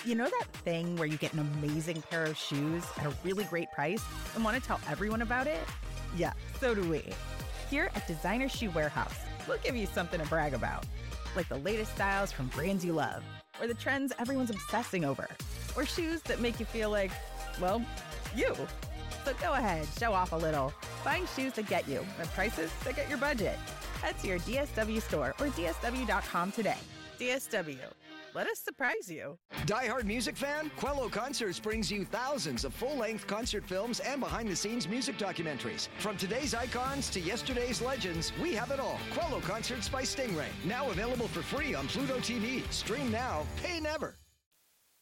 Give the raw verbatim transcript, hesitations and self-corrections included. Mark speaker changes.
Speaker 1: You know that thing where you get an amazing pair of shoes at a really great price and want to tell everyone about it? Yeah, so do we. Here at Designer Shoe Warehouse, we'll give you something to brag about, like the latest styles from brands you love, or the trends everyone's obsessing over, or shoes that make you feel like, well, you. So go ahead, show off a little. Find shoes that get you at prices that get your budget. Head to your D S W store or D S W dot com today. D S W. Let us surprise you.
Speaker 2: Die-hard music fan? Quello Concerts brings you thousands of full-length concert films and behind-the-scenes music documentaries. From today's icons to yesterday's legends, we have it all. Quello Concerts by Stingray. Now available for free on Pluto T V. Stream now, pay never.